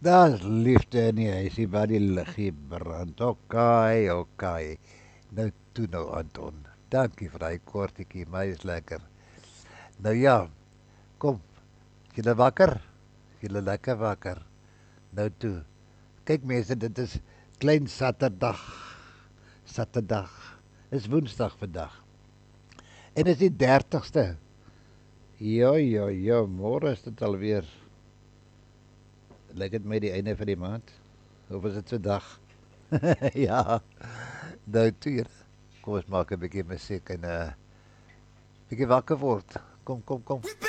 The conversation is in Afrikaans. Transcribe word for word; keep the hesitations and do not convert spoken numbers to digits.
Daar's liefde in die huisie waar die liggie brand. Okay, okay. Nou toe nou Anton. Dankie vir daai kortetjie, my is lekker. Nou ja, kom. Julle wakker? Julle lekker wakker. Nou toe. Kyk mense, dit is klein Saterdag. Saterdag. Is Woensdag vandag. En is die dertigste. Ja, ja, ja, môre is dit alweer. Lyk dit my die einde van die maand? Of is dit so dag? Ja. Nou toe. Julle. Kom ons maak 'n bietjie musiek en 'n uh, bietjie wakker word. Kom, kom, kom.